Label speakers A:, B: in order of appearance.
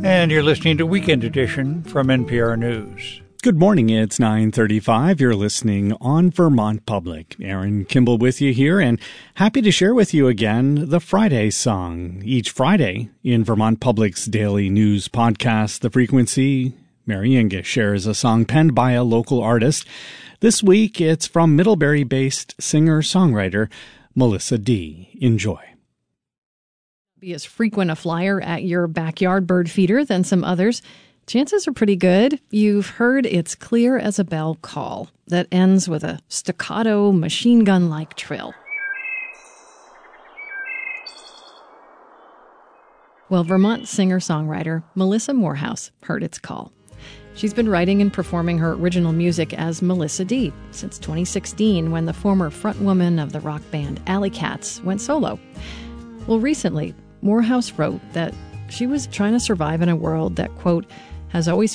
A: And you're listening to Weekend Edition from NPR News.
B: Good morning, it's 9:35. You're listening on Vermont Public. Aaron Kimball with you here, and happy to share with you again the Friday Song. Each Friday in Vermont Public's daily news podcast, The Frequency, Mary Inga shares a song penned by a local artist. This week, it's from Middlebury-based singer-songwriter Melissa D. Enjoy.
C: Be as frequent a flyer at your backyard bird feeder than some others. Chances are pretty good you've heard its clear as a bell call that ends with a staccato machine gun-like trill. Well, Vermont singer-songwriter Melissa Morehouse heard its call. She's been writing and performing her original music as Melissa D. since 2016, when the former frontwoman of the rock band Alley Cats went solo. Well, recently, Morehouse wrote that she was trying to survive in a world that, quote, has always